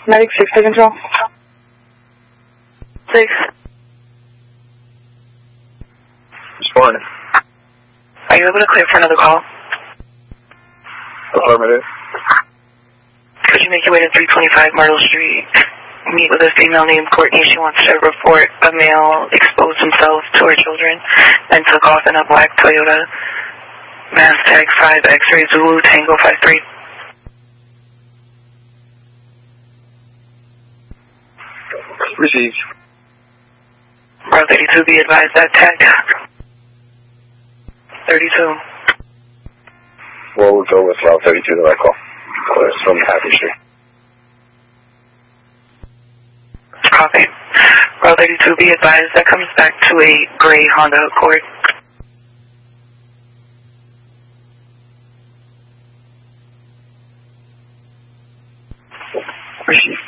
Medic 6, take control. 6. Responding. Are you able to clear for another call? Affirmative. Could you make your way to 325 Myrtle Street? Meet with a female named Courtney. She wants to report a male exposed himself to her children and took off in a black Toyota. Mass tag 5 X-ray Zulu Tango 53. Received. Route 32, be advised that tag 32. Well, we'll go with Route 32, the right call. It's from Happy Street. Copy. Route 32, be advised that comes back to a gray Honda Accord. Received.